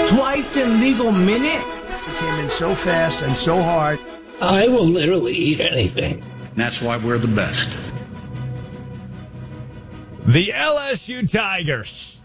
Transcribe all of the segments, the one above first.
Twice in legal minute? It came in so fast and so hard. I will literally eat anything. That's why we're the best. The LSU Tigers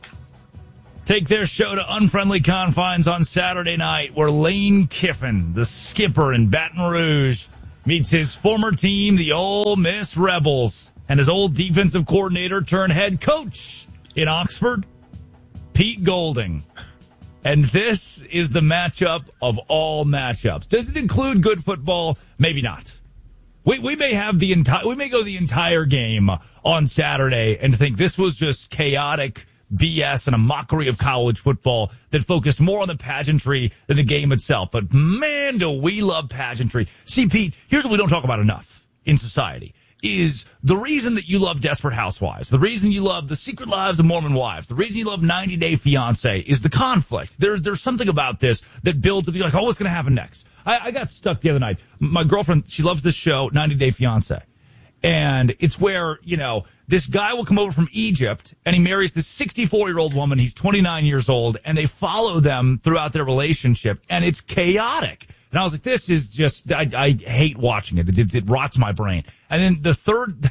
take their show to unfriendly confines on Saturday night, where Lane Kiffin, the skipper in Baton Rouge, meets his former team, the Ole Miss Rebels, and his old defensive coordinator turned head coach in Oxford, Pete Golding. And this is the matchup of all matchups. Does it include good football? Maybe not. We may have we may go the entire game on Saturday and think this was just chaotic BS and a mockery of college football that focused more on the pageantry than the game itself. But man, do we love pageantry. See, Pete, here's what we don't talk about enough in society is the reason that you love Desperate Housewives, the reason you love The Secret Lives of Mormon Wives, the reason you love 90 Day Fiance is the conflict. There's something about this that builds to be like, oh, what's going to happen next? I got stuck the other night. My girlfriend, she loves this show, 90 Day Fiance. And it's where, this guy will come over from Egypt and he marries this 64-year-old woman. He's 29 years old and they follow them throughout their relationship and it's chaotic. And I was like, this is just, I hate watching it. It rots my brain. And then the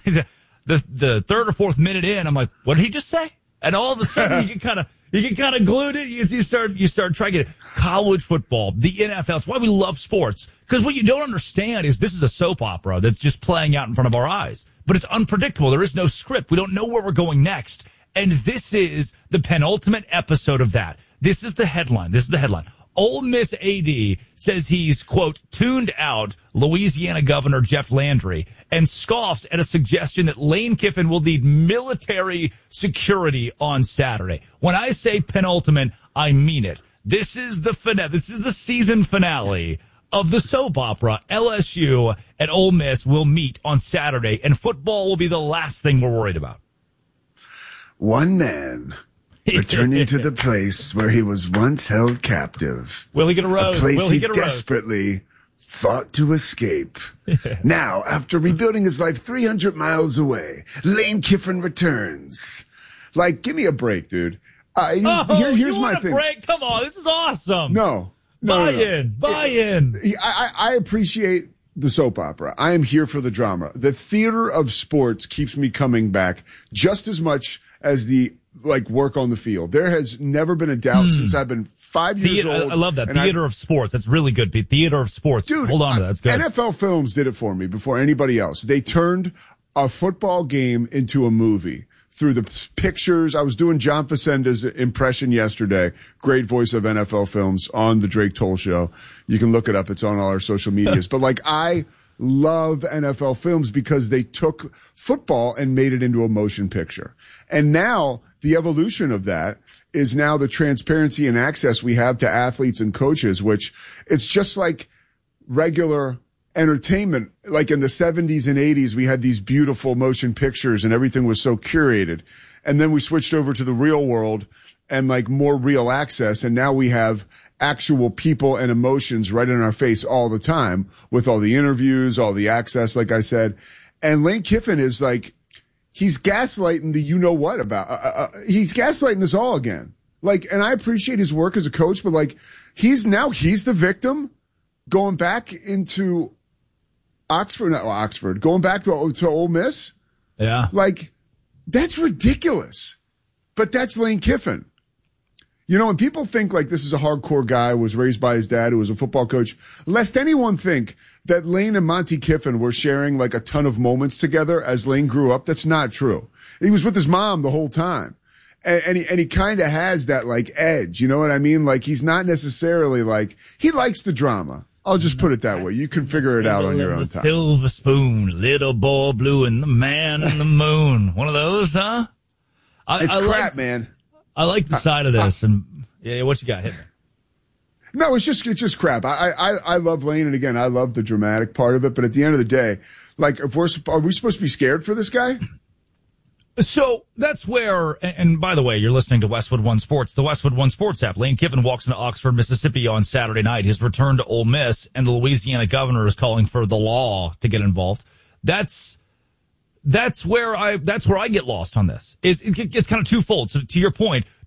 third or fourth minute in, I'm like, what did he just say? And all of a sudden you get kind of glued in. You start trying to get it. College football, the NFL. It's why we love sports. Because what you don't understand is this is a soap opera that's just playing out in front of our eyes. But it's unpredictable. There is no script. We don't know where we're going next. And this is the penultimate episode of that. This is the headline. Ole Miss AD says he's, quote, tuned out Louisiana Governor Jeff Landry and scoffs at a suggestion that Lane Kiffin will need military security on Saturday. When I say penultimate, I mean it. This is the finale. This is the season finale of the soap opera. LSU and Ole Miss will meet on Saturday, and football will be the last thing we're worried about. One man returning to the place where he was once held captive. Will he get a rose? A place he desperately fought to escape. Now, after rebuilding his life 300 miles away, Lane Kiffin returns. Like, give me a break, dude. Here's my thing. Break? Come on, this is awesome. No. Buy in. I appreciate the soap opera. I am here for the drama. The theater of sports keeps me coming back just as much as the work on the field. There has never been a doubt since I've been 5 years old. I love that. Theater of sports. That's really good, Pete. Theater of sports. Dude, hold on to that. That's good. NFL Films did it for me before anybody else. They turned a football game into a movie through the pictures. I was doing John Facenda's impression yesterday. Great voice of NFL Films on the Drake Toll Show. You can look it up. It's on all our social medias. But I love NFL Films because they took football and made it into a motion picture. And now the evolution of that is now the transparency and access we have to athletes and coaches, which it's just like regular entertainment. Like in the 70s and 80s, we had these beautiful motion pictures and everything was so curated. And then we switched over to the real world and more real access. And now we have actual people and emotions right in our face all the time with all the interviews, all the access, like I said. And Lane Kiffin is he's gaslighting the you-know-what about, he's gaslighting us all again. And I appreciate his work as a coach, but he's the victim going back into going back to Ole Miss. Yeah. That's ridiculous. But that's Lane Kiffin. When people think this is a hardcore guy, was raised by his dad who was a football coach, lest anyone think that Lane and Monty Kiffin were sharing a ton of moments together as Lane grew up. That's not true. He was with his mom the whole time. And he kind of has that edge. You know what I mean? He's not necessarily he likes the drama. I'll just put it that way. You can figure it out on your own time. Silver spoon, little boy blue, and the man in the moon. One of those, huh? It's crap, man. I like the side of this, and what you got? Hit me. No, it's just crap. I love Lane, and again, I love the dramatic part of it. But at the end of the day, are we supposed to be scared for this guy? So that's where, and by the way, you're listening to Westwood One Sports, the Westwood One Sports app. Lane Kiffin walks into Oxford, Mississippi on Saturday night. His return to Ole Miss, and the Louisiana governor is calling for the law to get involved. That's where I get lost on this. It's kind of twofold. So to your point,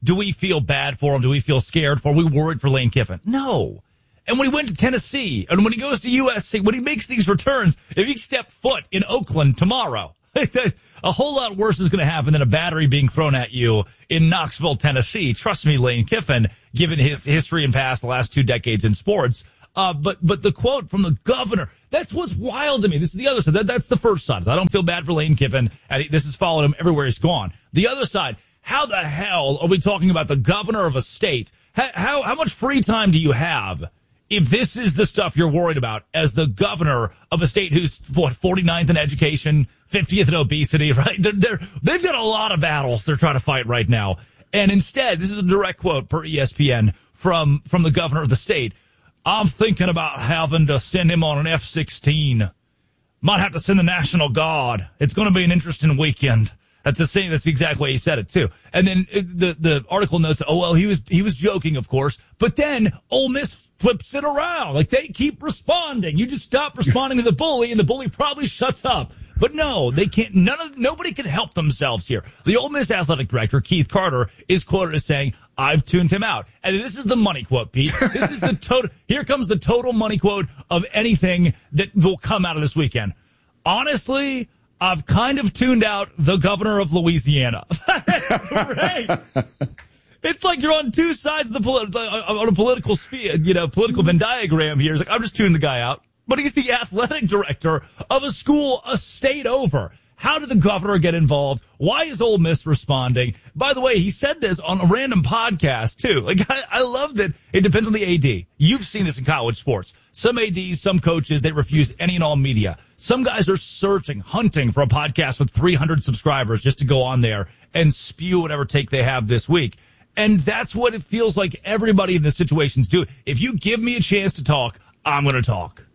do we feel bad for him? Do we feel scared for him? Are we worried for Lane Kiffin? No. And when he went to Tennessee, and when he goes to USC, when he makes these returns, if he stepped foot in Oakland tomorrow, a whole lot worse is going to happen than a battery being thrown at you in Knoxville, Tennessee. Trust me, Lane Kiffin, given his history and past the last 2 decades in sports. But the quote from the governor, that's what's wild to me. This is the other side. That's the first side. I don't feel bad for Lane Kiffin. And this has followed him everywhere he's gone. The other side, how the hell are we talking about the governor of a state? How much free time do you have if this is the stuff you're worried about as the governor of a state who's 49th in education, 50th in obesity, right? They've got a lot of battles they're trying to fight right now. And instead, this is a direct quote per ESPN from the governor of the state. I'm thinking about having to send him on an F-16. Might have to send the National Guard. It's going to be an interesting weekend. That's the same. That's the exact way he said it too. And then the article notes, oh well, he was joking, of course. But then Ole Miss flips it around. Like, they keep responding. You just stop responding to the bully, and the bully probably shuts up. But no, they can't. Nobody can help themselves here. The Ole Miss athletic director, Keith Carter, is quoted as saying, "I've tuned him out." And this is the money quote, Pete. This is the total. Here comes the total money quote of anything that will come out of this weekend. Honestly, I've kind of tuned out the governor of Louisiana. Right. It's like you're on two sides of on a political sphere, political Venn diagram here. It's like, I'm just tuning the guy out. But he's the athletic director of a school a state over. How did the governor get involved? Why is Ole Miss responding? By the way, he said this on a random podcast, too. Like, I love that it depends on the AD. You've seen this in college sports. Some ADs, some coaches, they refuse any and all media. Some guys are searching, hunting for a podcast with 300 subscribers just to go on there and spew whatever take they have this week. And that's what it feels like everybody in this situation's doing. If you give me a chance to talk, I'm going to talk.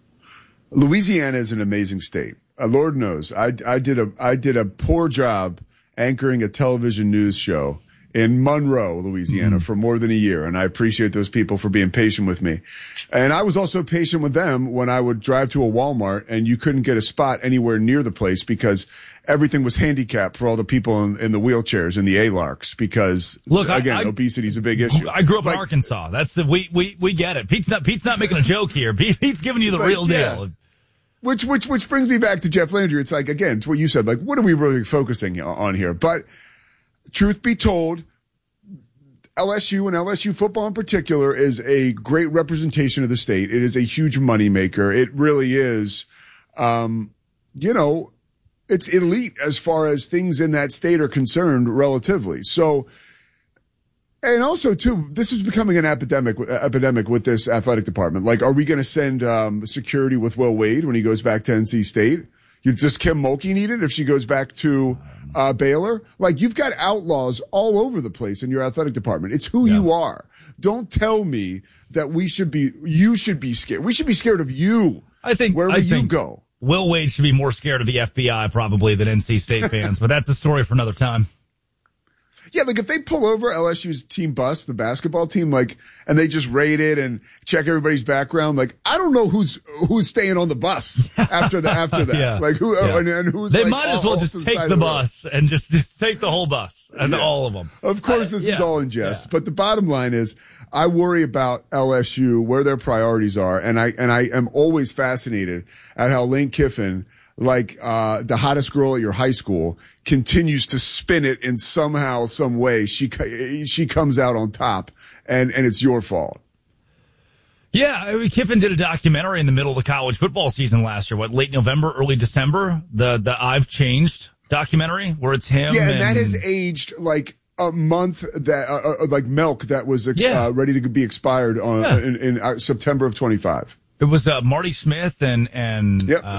Louisiana is an amazing state. Lord knows, I did a poor job anchoring a television news show in Monroe, Louisiana, for more than a year, and I appreciate those people for being patient with me. And I was also patient with them when I would drive to a Walmart and you couldn't get a spot anywhere near the place because everything was handicapped for all the people in the wheelchairs and the ALARCs because, obesity is a big issue. I grew up in Arkansas. That's we get it. Pete's not making a joke here. Pete's giving you the real deal. Which brings me back to Jeff Landry. It's like, again, it's what you said, like, what are we really focusing on here? But truth be told, LSU and LSU football in particular is a great representation of the state. It is a huge moneymaker. It really is, it's elite as far as things in that state are concerned relatively. So, and also, too, this is becoming an epidemic with this athletic department. Like, are we going to send security with Will Wade when he goes back to NC State? Does Kim Mulkey need it if she goes back to Baylor? Like, you've got outlaws all over the place in your athletic department. It's who you are. Don't tell me that you should be scared. We should be scared of you. Wherever you go. Will Wade should be more scared of the FBI probably than NC State fans, but that's a story for another time. Yeah, like if they pull over LSU's team bus, the basketball team, like, and they just raid it and check everybody's background, like, I don't know who's staying on the bus after that. Yeah. Like who and who's they like, might as well just take the bus and just take the whole bus and all of them. Of course, this is all in jest, but the bottom line is, I worry about LSU where their priorities are, and I am always fascinated at how Lane Kiffin, like the hottest girl at your high school, continues to spin it in somehow, some way. She comes out on top, and it's your fault. Yeah, I mean, Kiffin did a documentary in the middle of the college football season last year. Late November, early December, the I've Changed documentary, where it's him. Yeah, and that has aged like a month, that like milk that was ready to be expired in September of 25. It was Marty Smith and Ryan.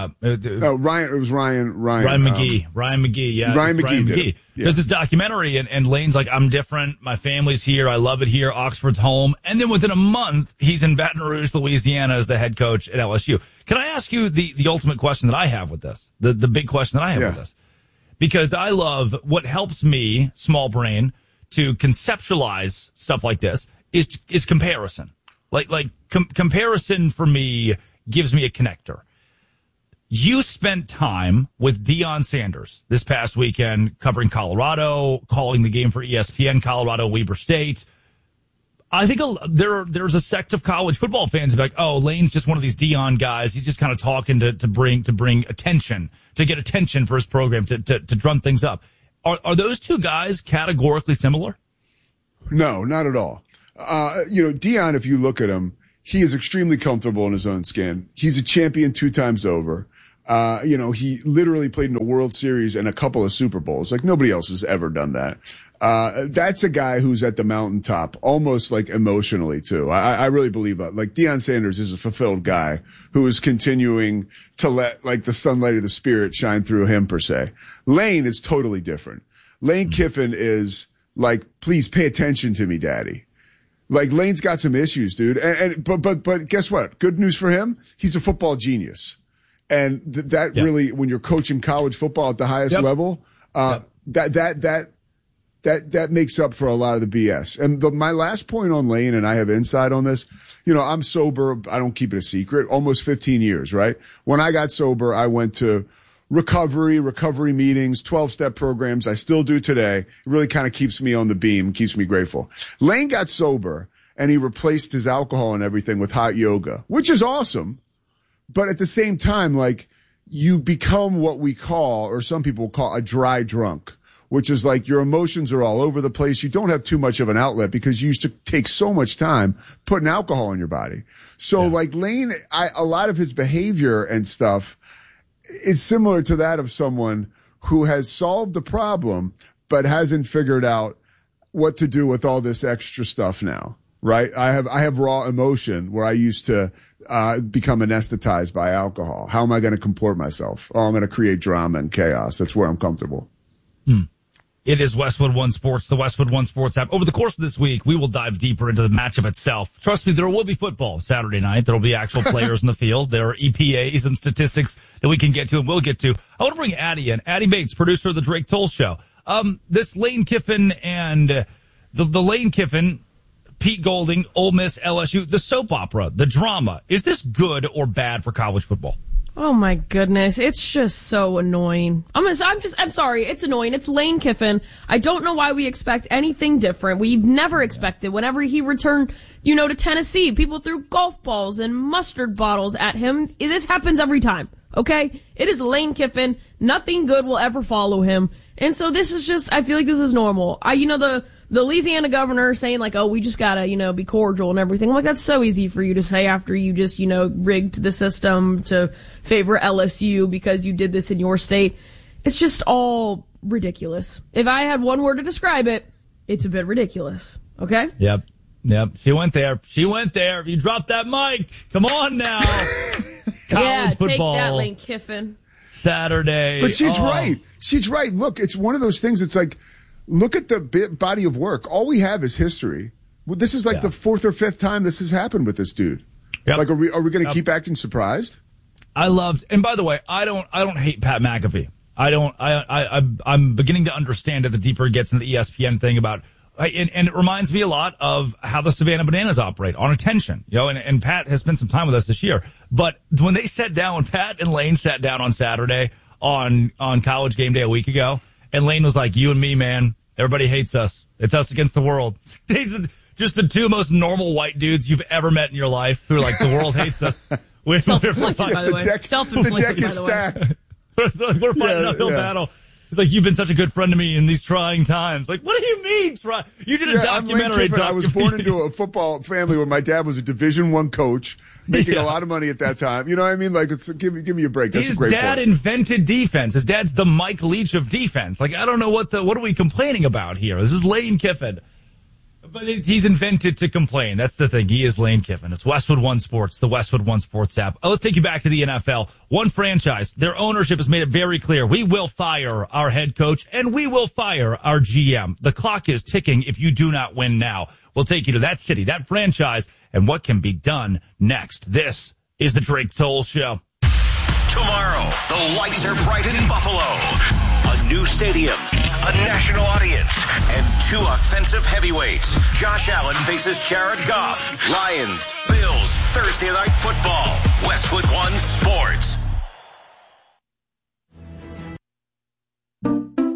It was Ryan McGee. Ryan McGee. Yeah, Ryan McGee. There's this documentary, and Lane's like, I'm different. My family's here. I love it here. Oxford's home. And then within a month, he's in Baton Rouge, Louisiana, as the head coach at LSU. Can I ask you the ultimate question that I have with this? The big question that I have with this, because I love what helps me, small brain, to conceptualize stuff like this is comparison. Comparison for me gives me a connector. You spent time with Deion Sanders this past weekend covering Colorado, calling the game for ESPN, Colorado, Weber State. I think there's a sect of college football fans who are like, oh, Lane's just one of these Deion guys. He's just kind of talking to bring attention, to get attention for his program, to drum things up. Are those two guys categorically similar? No, not at all. Deion, if you look at him, he is extremely comfortable in his own skin. He's a champion 2 times over. He literally played in a World Series and a couple of Super Bowls. Like nobody else has ever done that. That's a guy who's at the mountaintop, almost like emotionally too. I really believe that. Like Deion Sanders is a fulfilled guy who is continuing to let like the sunlight of the spirit shine through him per se. Lane is totally different. Lane Kiffin is like, please pay attention to me, daddy. Like Lane's got some issues, dude. But guess what? Good news for him. He's a football genius. And really, when you're coaching college football at the highest level, that makes up for a lot of the BS. And my last point on Lane, and I have insight on this, I'm sober. I don't keep it a secret. Almost 15 years, right? When I got sober, I went to recovery meetings, 12-step programs. I still do today. It really kind of keeps me on the beam, keeps me grateful. Lane got sober and he replaced his alcohol and everything with hot yoga, which is awesome. But at the same time, like you become what we call, or some people call a dry drunk, which is like your emotions are all over the place. You don't have too much of an outlet because you used to take so much time putting alcohol in your body. So like Lane, a lot of his behavior and stuff is similar to that of someone who has solved the problem, but hasn't figured out what to do with all this extra stuff now, right? I have raw emotion where I used to become anesthetized by alcohol. How am I going to comport myself? Oh, I'm going to create drama and chaos. That's where I'm comfortable. It is Westwood One Sports, the Westwood One Sports app. Over the course of this week, we will dive deeper into the matchup itself. Trust me, there will be football Saturday night. There will be actual players in the field. There are EPAs and statistics that we can get to and we'll get to. I want to bring Addie in. Addie Bates, producer of the Drake Toll Show. This Lane Kiffin and the Lane Kiffin, Pete Golding, Ole Miss, LSU, the soap opera, the drama. Is this good or bad for college football? Oh my goodness, it's just so annoying. I'm sorry, it's annoying. It's Lane Kiffin. I don't know why we expect anything different. We've never expected. Whenever he returned, to Tennessee, people threw golf balls and mustard bottles at him. This happens every time, okay? It is Lane Kiffin. Nothing good will ever follow him. And so this is just, I feel like this is normal. The Louisiana governor saying like, oh, we just gotta, be cordial and everything. I'm like, that's so easy for you to say after you just, rigged the system to favor LSU because you did this in your state. It's just all ridiculous. If I had one word to describe it, it's a bit ridiculous. Okay? Yep. She went there. You dropped that mic. Come on now. College football. Take that, Lane Kiffin. Saturday. But she's right. She's right. Look, it's one of those things. It's like, look at the body of work. All we have is history. Well, this is like the 4th or 5th time this has happened with this dude. Yep. Like, are we going to keep acting surprised? I loved, and by the way, I don't hate Pat McAfee. I'm beginning to understand it the deeper it gets into the ESPN thing about, and it reminds me a lot of how the Savannah Bananas operate on attention, and Pat has spent some time with us this year. But when they sat down, when Pat and Lane sat down on Saturday on College Game Day a week ago, and Lane was like, you and me, man, everybody hates us. It's us against the world. These are just the two most normal white dudes you've ever met in your life who are like, the world hates us. We're self-inflicted, by the way. The deck is stacked. We're fighting an uphill battle. It's like, you've been such a good friend to me in these trying times. Like, what do you mean try? You did a documentary. I was born into a football family where my dad was a Division I coach, making a lot of money at that time. You know what I mean? Like, give me a break. That's His a great dad point. invented defense. His dad's the Mike Leach of defense. Like, I don't know what are we complaining about here? This is Lane Kiffin. But he's invented to complain. That's the thing. He is Lane Kiffin. It's Westwood One Sports, the Westwood One Sports app. Let's take you back to the NFL. One franchise, their ownership has made it very clear. We will fire our head coach and we will fire our GM. The clock is ticking if you do not win now. We'll take you to that city, that franchise, and what can be done next. This is the Drake Toll Show. Tomorrow, the lights are bright in Buffalo. A new stadium, a national audience, and 2 offensive heavyweights. Josh Allen faces Jared Goff. Lions, Bills, Thursday Night Football. Westwood One Sports.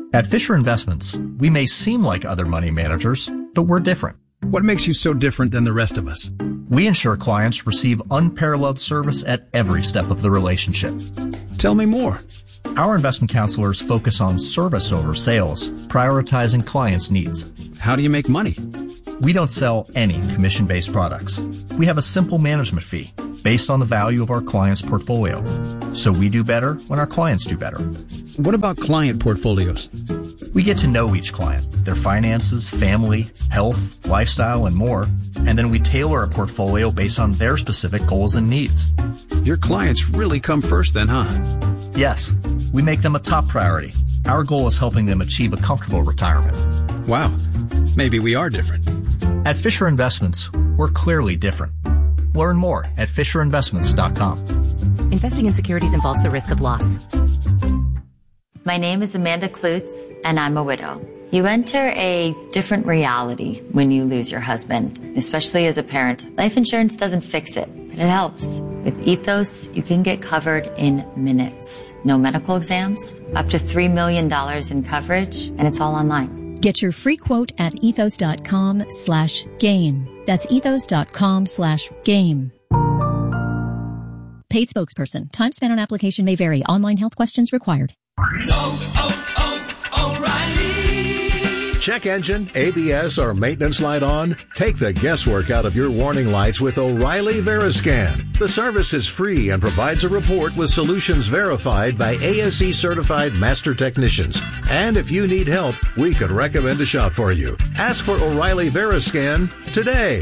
At Fisher Investments, we may seem like other money managers, but we're different. What makes you so different than the rest of us? We ensure clients receive unparalleled service at every step of the relationship. Tell me more. Our investment counselors focus on service over sales, prioritizing clients' needs. How do you make money? We don't sell any commission-based products. We have a simple management fee based on the value of our client's portfolio. So we do better when our clients do better. What about client portfolios? We get to know each client, their finances, family, health, lifestyle, and more, and then we tailor a portfolio based on their specific goals and needs. Your clients really come first then, huh? Yes, we make them a top priority. Our goal is helping them achieve a comfortable retirement. Wow, maybe we are different. At Fisher Investments, we're clearly different. Learn more at FisherInvestments.com. Investing in securities involves the risk of loss. My name is Amanda Klutz, and I'm a widow. You enter a different reality when you lose your husband, especially as a parent. Life insurance doesn't fix it, but it helps. With Ethos, you can get covered in minutes. No medical exams, up to $3 million in coverage, and it's all online. Get your free quote at ethos.com/game. That's ethos.com/game. Paid spokesperson. Time spent on application may vary. Online health questions required. O'Reilly. Check engine, ABS, or maintenance light on? Take the guesswork out of your warning lights with O'Reilly Veriscan. The service is free and provides a report with solutions verified by ASE certified master technicians. And if you need help, we could recommend a shop for you. Ask for O'Reilly Veriscan today.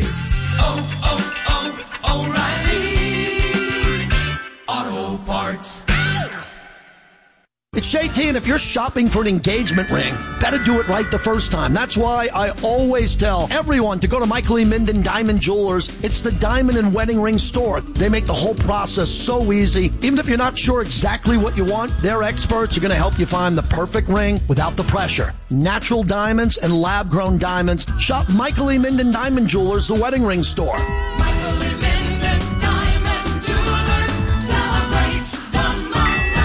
O'Reilly Auto Parts. It's JT, and if you're shopping for an engagement ring, better do it right the first time. That's why I always tell everyone to go to Michael E. Minden Diamond Jewelers. It's the diamond and wedding ring store. They make the whole process so easy. Even if you're not sure exactly what you want, their experts are going to help you find the perfect ring without the pressure. Natural diamonds and lab-grown diamonds. Shop Michael E. Minden Diamond Jewelers, the wedding ring store. Michael E. Minden Diamond Jewelers. Celebrate the moment.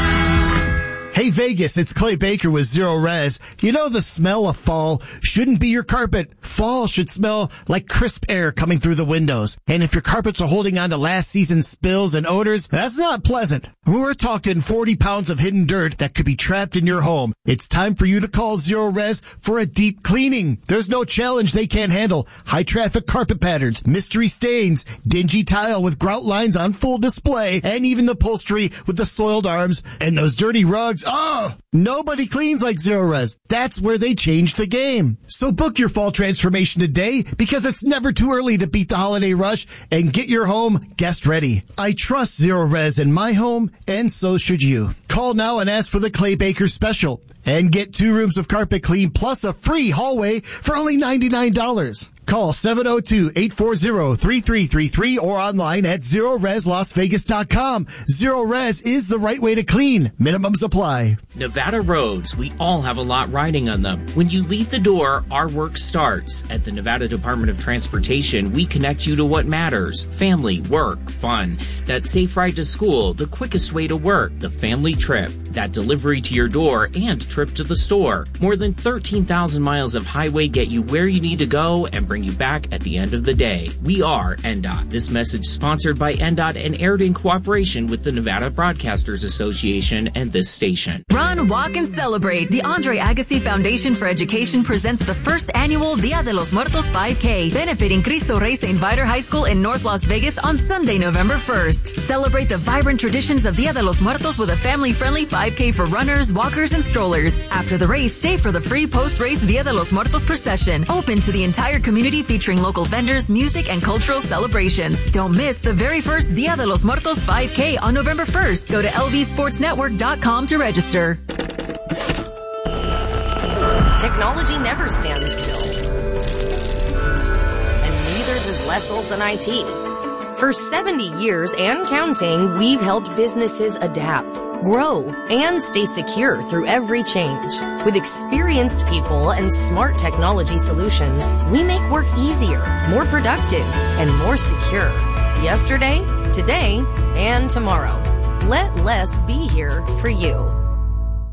Hey Vegas, it's Clay Baker with Zero Res. You know the smell of fall shouldn't be your carpet. Fall should smell like crisp air coming through the windows. And if your carpets are holding on to last season's spills and odors, that's not pleasant. We're talking 40 pounds of hidden dirt that could be trapped in your home. It's time for you to call Zero Res for a deep cleaning. There's no challenge they can't handle. High traffic carpet patterns, mystery stains, dingy tile with grout lines on full display, and even the upholstery with the soiled arms and those dirty rugs. Oh, nobody cleans like Zero Res. That's where they changed the game. So book your fall transformation today because it's never too early to beat the holiday rush and get your home guest ready. I trust Zero Res in my home, and so should you. Call now and ask for the Clay Baker special and get 2 rooms of carpet clean plus a free hallway for only $99. Call 702-840-3333 or online at ZeroResLasVegas.com. Zero Res is the right way to clean. Minimums apply. Nevada roads, we all have a lot riding on them. When you leave the door, our work starts. At the Nevada Department of Transportation, we connect you to what matters. Family, work, fun. That safe ride to school, the quickest way to work, the family trip, that delivery to your door, and trip to the store. More than 13,000 miles of highway get you where you need to go and bring you back at the end of the day. We are NDOT. This message sponsored by NDOT and aired in cooperation with the Nevada Broadcasters Association and this station. Run, walk, and celebrate. The Andre Agassi Foundation for Education presents the first annual Dia de los Muertos 5K, benefiting Cristo Rey St. Viator High School in North Las Vegas on Sunday, November 1st. Celebrate the vibrant traditions of Dia de los Muertos with a family-friendly 5K for runners, walkers, and strollers. After the race, stay for the free post-race Dia de los Muertos procession, open to the entire community, featuring local vendors, music, and cultural celebrations. Don't miss the very first Dia de los Muertos 5K on November 1st. Go to lvsportsnetwork.com to register. Technology never stands still. And neither does Lessels and IT. For 70 years and counting, we've helped businesses adapt, grow, and stay secure through every change. With experienced people and smart technology solutions, we make work easier, more productive, and more secure. Yesterday, today, and tomorrow. Let Less be here for you.